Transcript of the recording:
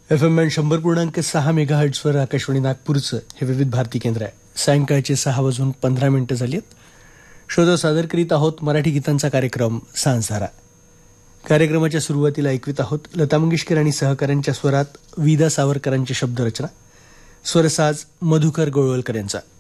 FM 100.6 मेगाहर्ट्झवर Akashvani नागपूरचं हे विविध भारती केंद्र आहे. सायंकाळचे 6:15 झाली आहेत. श्रोता सादर करीत आहोत मराठी गीतांचा कार्यक्रम सांजधारा. कार्यक्रमाच्या सुरुवातीला ऐकवीत आहोत लता मंगेशकर आणि सहकाऱ्यांच्या स्वरात विदा सावरकरांची शब्दरचना, स्वरसाज मधुकर गोळवलकर यांचा.